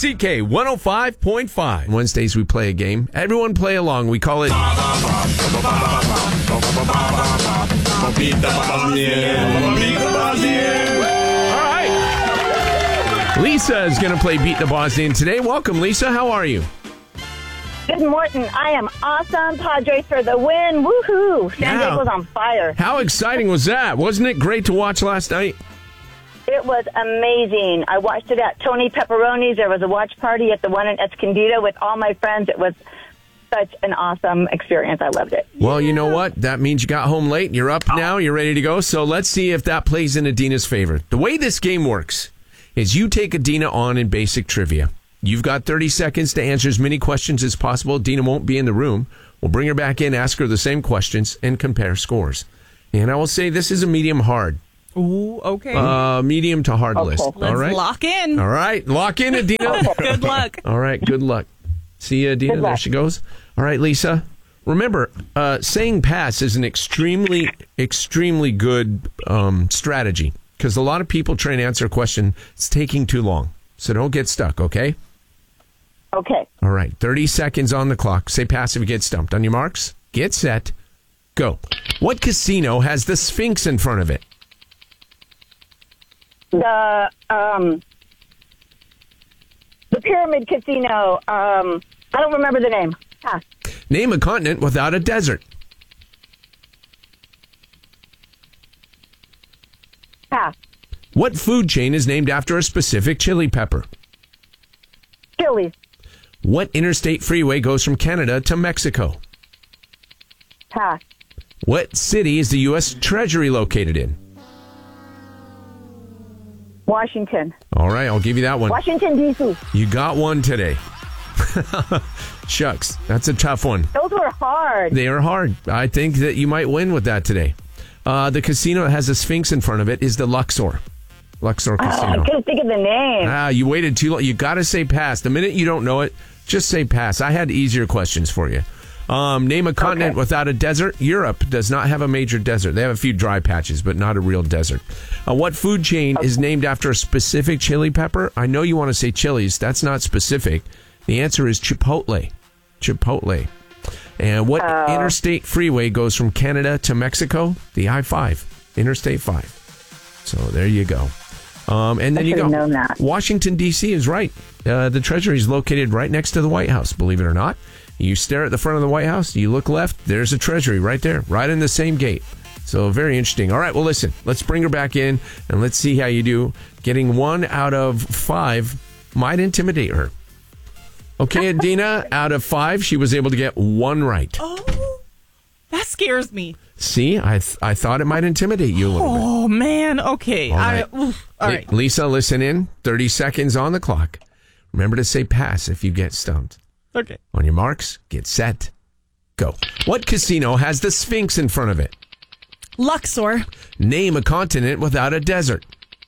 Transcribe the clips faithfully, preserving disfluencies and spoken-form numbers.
C K one oh five point five. Wednesdays we play a game. Everyone play along. We call it... All right. Lisa is going to play Beat the Bosnian today. Welcome, Lisa. How are you? Good morning. I am awesome. Padres for the win. Woohoo. San Diego's on fire. How exciting was that? Wasn't it great to watch last night? It was amazing. I watched it at Tony Pepperoni's. There was a watch party at the one in Escondido with all my friends. It was such an awesome experience. I loved it. Well, you know what? That means you got home late. You're up now. You're ready to go. So let's see if that plays in Adina's favor. The way this game works is you take Adina on in basic trivia. You've got thirty seconds to answer as many questions as possible. Adina won't be in the room. We'll bring her back in, ask her the same questions, and compare scores. And I will say this is a medium hard. Ooh, okay. Uh, medium to hard Okay. list. Let's All right. lock in. All right. Lock in, Adina. Good luck. All right. Good luck. See you, Adina. Good There luck. she goes. All right, Lisa. Remember, uh, saying pass is an extremely, extremely good um, strategy because a lot of people try and answer a question. It's taking too long. So don't get stuck, okay? Okay. All right. thirty seconds on the clock. Say pass if you get stumped. On your marks, get set, go. What casino has the Sphinx in front of it? The um, the Pyramid Casino. Um, I don't remember the name. Ah, Name a continent without a desert. pass. What food chain is named after a specific chili pepper? Chili's. What interstate freeway goes from Canada to Mexico? Pass. What city is the U S Treasury located in? Washington. All right, I'll give you that one. Washington, D C. You got one today. Shucks, that's a tough one. Those were hard. They are hard. I think that you might win with that today. Uh, the casino that has a Sphinx in front of it is the Luxor. Luxor Oh, I Casino. couldn't think of the name. Ah, you waited too long. You got to say pass. The minute you don't know it, just say pass. I had easier questions for you. Um, name a continent Okay. without a desert. Europe does not have a major desert. They have a few dry patches, but not a real desert. Uh, what food chain is named after a specific chili pepper? I know you want to say Chili's. That's not specific. The answer is Chipotle. Chipotle. And what Oh. interstate freeway goes from Canada to Mexico? The I five, Interstate five. So there you go. Um, and then I you go. should've known that. Washington, D C is right. Uh, the Treasury is located right next to the White House, believe it or not. You stare at the front of the White House, you look left, there's a Treasury right there, right in the same gate. So very interesting. All right, well, listen, let's bring her back in, and let's see how you do. Getting one out of five might intimidate her. Okay, Adina, out of five, she was able to get one right. Oh, that scares me. See, I th- I thought it might intimidate you a little bit. Oh, man. Okay. All right. I, oof. All Li- right. Lisa, listen in. thirty seconds on the clock. Remember to say pass if you get stumped. Okay. On your marks, get set, go. What casino has the Sphinx in front of it? Luxor. Name a continent without a desert.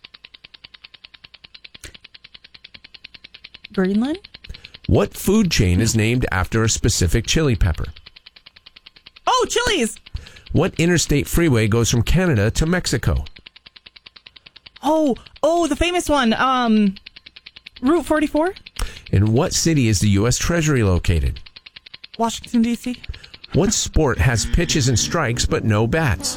Greenland. What food chain is named after a specific chili pepper? Oh, Chili's. What interstate freeway goes from Canada to Mexico? Oh, oh, the famous one. Um, Route forty-four. In what city is the U S Treasury located? Washington, D C. What sport has pitches and strikes but no bats?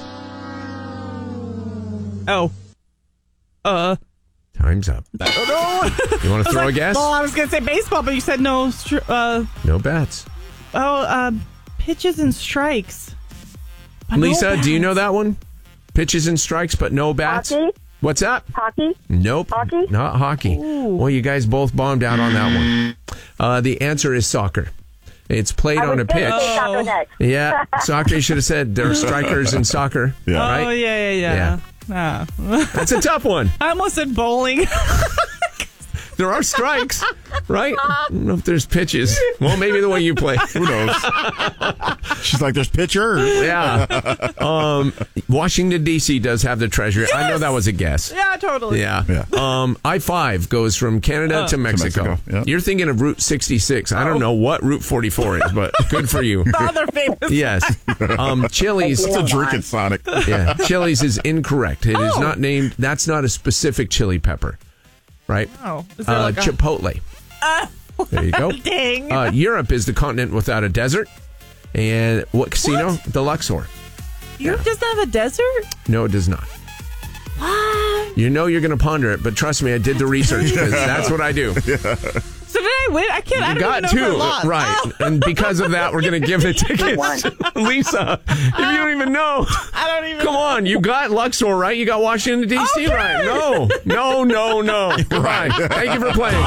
Oh. Uh. Time's up. I don't know. You want to throw a guess? Well, I was going to say baseball, but you said no. Str- uh. No bats. Oh, uh, pitches and strikes. But no Lisa, do you bats. know that one? Pitches and strikes but no bats? Hockey? What's up? Hockey? Nope. Hockey? Not hockey. Ooh. Well, you guys both bombed out on that one. Uh, the answer is soccer. It's played I on was a gonna pitch. say soccer next. Yeah, soccer. You should have said there are strikers in soccer. Yeah. Oh, Right? yeah, yeah, yeah. Ah. That's a tough one. I almost said bowling. There are strikes, right? I don't know if there's pitches. Well, maybe the way you play. Who knows? She's like, there's pitcher. Yeah. Um, Washington, D C does have the treasury. I know that was a guess. Yeah, totally. Yeah. Yeah. Um, I five goes from Canada Uh, to Mexico. Mexico, yeah. You're thinking of Route sixty-six. I don't know what Route forty-four is, but good for you. The other famous. Yes. Um, Chili's. It's a drinking Sonic. Yeah. Chili's is incorrect. It is Oh. not named. That's not a specific chili pepper, right? Oh, is there Uh, like a- Chipotle. There you go. Dang. Uh, Europe is the continent without a desert. And what casino? What? The Luxor. Europe doesn't have a desert? No, it does not. What? You know you're going to ponder it, but trust me, I did the research because that's what I do. So did I win? I can't. I You don't got even know if I two, lost. right? Oh. And because of that, we're going to give the tickets to Lisa. If you don't even know, I don't even. come on, you got Luxor right. You got Washington D C Okay. right. No, no, no, no. Right. Thank you for playing.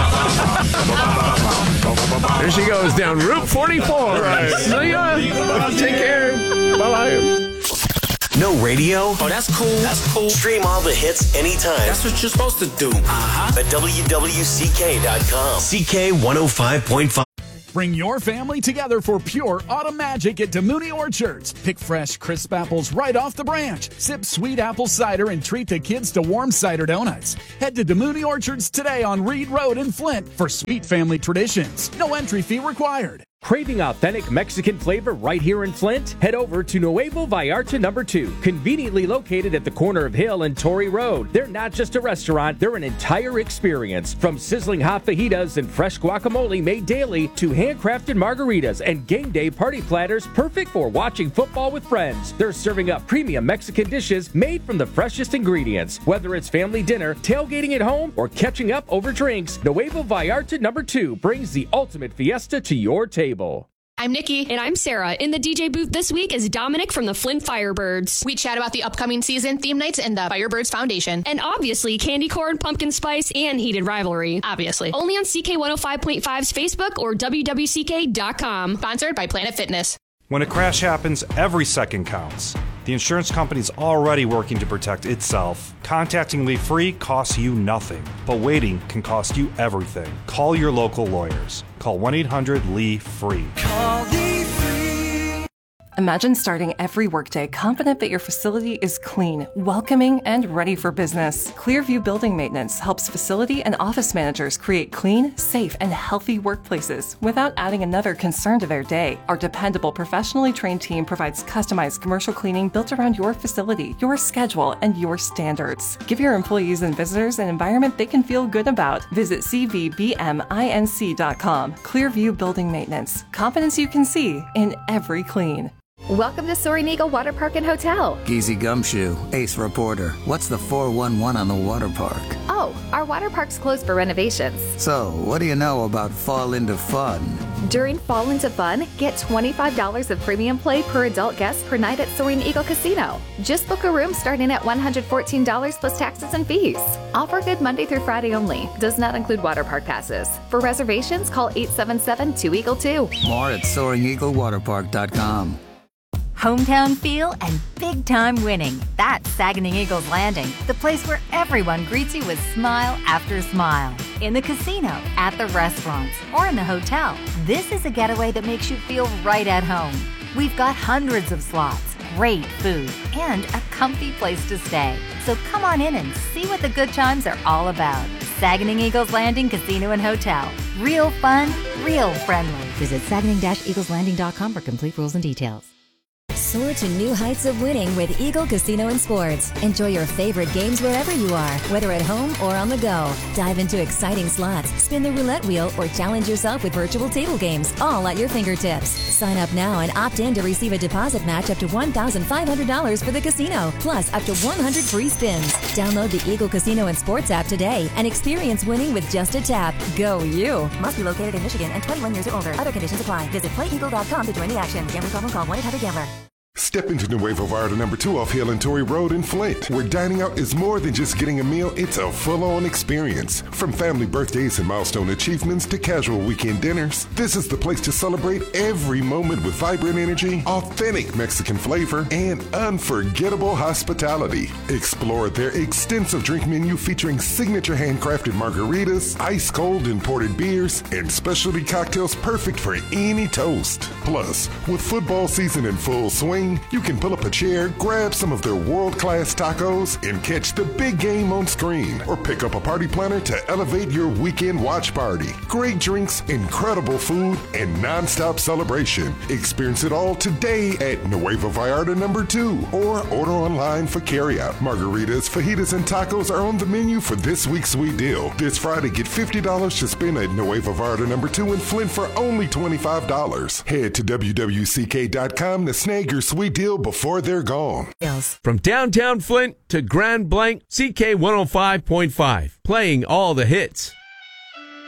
There she goes down Route forty-four. Right. See ya. Take care. Bye bye. No radio? Oh, that's cool. That's cool. Stream all the hits anytime. That's what you're supposed to do. Uh-huh. At W W C K dot com. C K one oh five point five. Bring your family together for pure autumn magic at Damuni Orchards. Pick fresh, crisp apples right off the branch. Sip sweet apple cider and treat the kids to warm cider donuts. Head to Damuni Orchards today on Reed Road in Flint for sweet family traditions. No entry fee required. Craving authentic Mexican flavor right here in Flint? Head over to Nuevo Vallarta number two, conveniently located at the corner of Hill and Torrey Road. They're not just a restaurant, they're an entire experience. From sizzling hot fajitas and fresh guacamole made daily to handcrafted margaritas and game day party platters perfect for watching football with friends. They're serving up premium Mexican dishes made from the freshest ingredients. Whether it's family dinner, tailgating at home, or catching up over drinks, Nuevo Vallarta number two brings the ultimate fiesta to your table. I'm Nikki. And I'm Sarah. In the D J booth this week is Dominic from the Flint Firebirds. We chat about the upcoming season, theme nights, and the Firebirds Foundation. And obviously, candy corn, pumpkin spice, and heated rivalry. Obviously. Only on C K one oh five point five's Facebook or W W C K dot com. Sponsored by Planet Fitness. When a crash happens, every second counts. The insurance company's already working to protect itself. Contacting Lee Free costs you nothing, but waiting can cost you everything. Call your local lawyers. Call one eight hundred L E E F R E E. Call Lee Free. Imagine starting every workday confident that your facility is clean, welcoming, and ready for business. Clearview Building Maintenance helps facility and office managers create clean, safe, and healthy workplaces without adding another concern to their day. Our dependable, professionally trained team provides customized commercial cleaning built around your facility, your schedule, and your standards. Give your employees and visitors an environment they can feel good about. Visit C V B M inc dot com. Clearview Building Maintenance. Confidence you can see in every clean. Welcome to Soaring Eagle Water Park and Hotel. Geezy Gumshoe, Ace Reporter. What's the four one one on the water park? Oh, our water park's closed for renovations. So, what do you know about Fall Into Fun? During Fall Into Fun, get twenty-five dollars of premium play per adult guest per night at Soaring Eagle Casino. Just book a room starting at one hundred fourteen dollars plus taxes and fees. Offer good Monday through Friday only. Does not include water park passes. For reservations, call eight seven seven, two eagle two. More at soaring eagle water park dot com. Hometown feel and big-time winning. That's Saginaw Eagles Landing, the place where everyone greets you with smile after smile. In the casino, at the restaurants, or in the hotel, this is a getaway that makes you feel right at home. We've got hundreds of slots, great food, and a comfy place to stay. So come on in and see what the good times are all about. Saginaw Eagles Landing Casino and Hotel. Real fun, real friendly. Visit Saginaw Eagles Landing dot com for complete rules and details. Soar to new heights of winning with Eagle Casino and Sports. Enjoy your favorite games wherever you are, whether at home or on the go. Dive into exciting slots, spin the roulette wheel, or challenge yourself with virtual table games, all at your fingertips. Sign up now and opt in to receive a deposit match up to one thousand five hundred dollars for the casino, plus up to one hundred free spins. Download the Eagle Casino and Sports app today and experience winning with just a tap. Go you! Must be located in Michigan and twenty-one years or older. Other conditions apply. Visit play eagle dot com to join the action. Gambling problem, call one eight hundred gambler. Step into Nuevo Vallarta number two off Hill and Torrey Road in Flint, where dining out is more than just getting a meal, it's a full-on experience. From family birthdays and milestone achievements to casual weekend dinners, this is the place to celebrate every moment with vibrant energy, authentic Mexican flavor, and unforgettable hospitality. Explore their extensive drink menu featuring signature handcrafted margaritas, ice-cold imported beers, and specialty cocktails perfect for any toast. Plus, with football season in full swing, screen, you can pull up a chair, grab some of their world-class tacos, and catch the big game on screen. Or pick up a party planner to elevate your weekend watch party. Great drinks, incredible food, and non-stop celebration. Experience it all today at Nueva Vallarta number two, or order online for carryout. Margaritas, fajitas, and tacos are on the menu for this week's sweet deal. This Friday, get fifty dollars to spend at Nueva Vallarta number two in Flint for only twenty-five dollars. Head to W W C K dot com to snag your sweet deal before they're gone. From downtown Flint to Grand Blanc, C K one oh five point five, playing all the hits.